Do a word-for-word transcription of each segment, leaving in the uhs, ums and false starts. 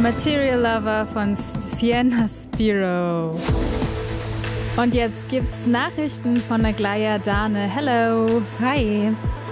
Material Lover von Sienna Spiro. Und jetzt gibt's Nachrichten von Aglaya Dane. Hello. Hi.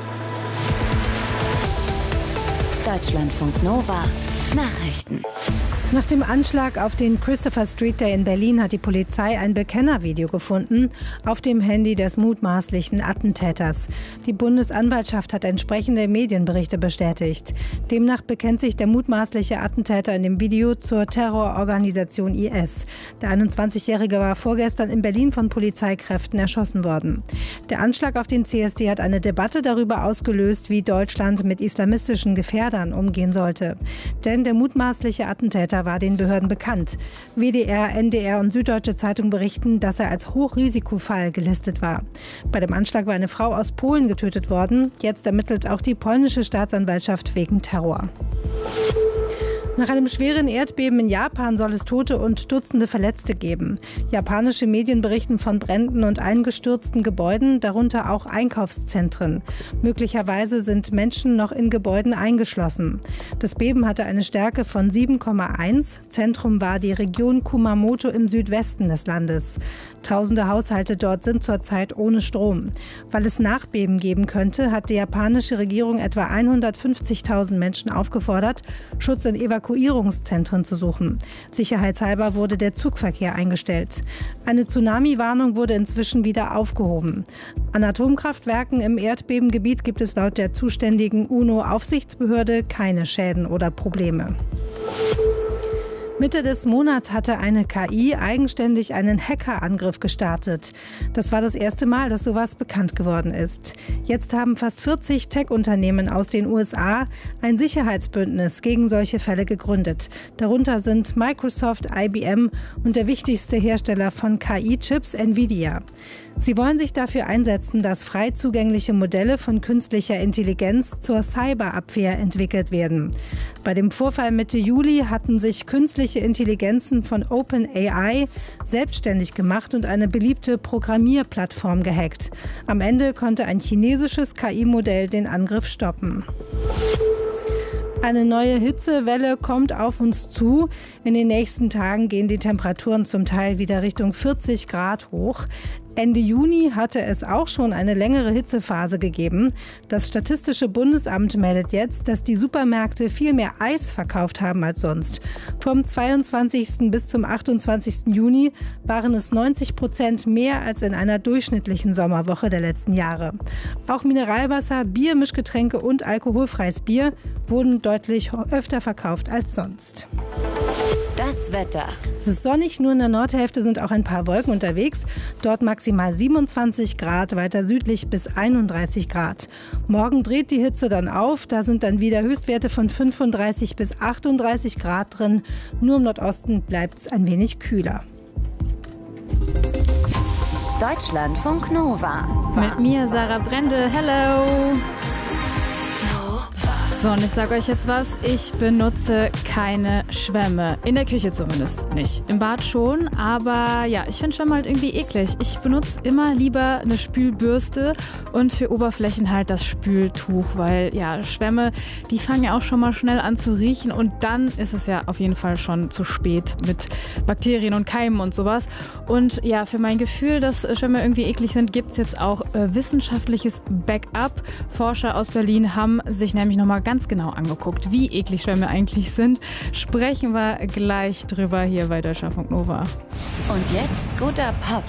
Deutschlandfunk Nova. Nachrichten. Nach dem Anschlag auf den Christopher Street Day in Berlin hat die Polizei ein Bekennervideo gefunden auf dem Handy des mutmaßlichen Attentäters. Die Bundesanwaltschaft hat entsprechende Medienberichte bestätigt. Demnach bekennt sich der mutmaßliche Attentäter in dem Video zur Terrororganisation I S. Der einundzwanzigjährige war vorgestern in Berlin von Polizeikräften erschossen worden. Der Anschlag auf den C S D hat eine Debatte darüber ausgelöst, wie Deutschland mit islamistischen Gefährdern umgehen sollte. Denn der mutmaßliche Attentäter war den Behörden bekannt. W D R, N D R und Süddeutsche Zeitung berichten, dass er als Hochrisikofall gelistet war. Bei dem Anschlag war eine Frau aus Polen getötet worden. Jetzt ermittelt auch die polnische Staatsanwaltschaft wegen Terror. Nach einem schweren Erdbeben in Japan soll es Tote und Dutzende Verletzte geben. Japanische Medien berichten von Bränden und eingestürzten Gebäuden, darunter auch Einkaufszentren. Möglicherweise sind Menschen noch in Gebäuden eingeschlossen. Das Beben hatte eine Stärke von sieben Komma eins. Zentrum war die Region Kumamoto im Südwesten des Landes. Tausende Haushalte dort sind zurzeit ohne Strom. Weil es Nachbeben geben könnte, hat die japanische Regierung etwa hundertfünfzigtausend Menschen aufgefordert, Schutz in Evakuierungszentren zu suchen. Sicherheitshalber wurde der Zugverkehr eingestellt. Eine Tsunami-Warnung wurde inzwischen wieder aufgehoben. An Atomkraftwerken im Erdbebengebiet gibt es laut der zuständigen UNO-Aufsichtsbehörde keine Schäden oder Probleme. Mitte des Monats hatte eine K I eigenständig einen Hackerangriff gestartet. Das war das erste Mal, dass sowas bekannt geworden ist. Jetzt haben fast vierzig Tech-Unternehmen aus den U S A ein Sicherheitsbündnis gegen solche Fälle gegründet. Darunter sind Microsoft, I B M und der wichtigste Hersteller von K I-Chips, Nvidia. Sie wollen sich dafür einsetzen, dass frei zugängliche Modelle von künstlicher Intelligenz zur Cyberabwehr entwickelt werden. Bei dem Vorfall Mitte Juli hatten sich künstliche Intelligenzen von OpenAI selbstständig gemacht und eine beliebte Programmierplattform gehackt. Am Ende konnte ein chinesisches K I-Modell den Angriff stoppen. Eine neue Hitzewelle kommt auf uns zu. In den nächsten Tagen gehen die Temperaturen zum Teil wieder Richtung vierzig Grad hoch. Ende Juni hatte es auch schon eine längere Hitzephase gegeben. Das Statistische Bundesamt meldet jetzt, dass die Supermärkte viel mehr Eis verkauft haben als sonst. Vom zweiundzwanzigsten bis zum achtundzwanzigsten Juni waren es neunzig Prozent mehr als in einer durchschnittlichen Sommerwoche der letzten Jahre. Auch Mineralwasser, Bier, Mischgetränke und alkoholfreies Bier wurden deutlich öfter verkauft als sonst. Das Wetter. Es ist sonnig, nur in der Nordhälfte sind auch ein paar Wolken unterwegs. Dort maximal siebenundzwanzig Grad, weiter südlich bis einunddreißig Grad. Morgen dreht die Hitze dann auf, da sind dann wieder Höchstwerte von fünfunddreißig bis achtunddreißig Grad drin. Nur im Nordosten bleibt es ein wenig kühler. Deutschlandfunk Nova. Mit mir, Sarah Brendel. Hello. So, und ich sage euch jetzt was, ich benutze keine Schwämme. In der Küche zumindest nicht. Im Bad schon, aber ja, ich finde Schwämme halt irgendwie eklig. Ich benutze immer lieber eine Spülbürste und für Oberflächen halt das Spültuch, weil ja, Schwämme, die fangen ja auch schon mal schnell an zu riechen und dann ist es ja auf jeden Fall schon zu spät mit Bakterien und Keimen und sowas. Und ja, für mein Gefühl, dass Schwämme irgendwie eklig sind, gibt es jetzt auch äh, wissenschaftliches Backup. Forscher aus Berlin haben sich nämlich nochmal ganz ganz genau angeguckt, wie eklig Schwämme eigentlich sind. Sprechen wir gleich drüber hier bei Deutschlandfunk Nova. Und jetzt guter Pop.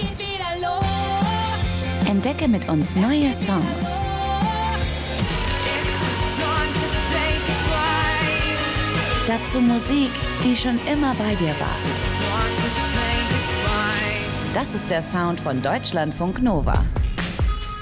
Entdecke mit uns neue Songs. Dazu Musik, die schon immer bei dir war. Das ist der Sound von Deutschlandfunk Nova.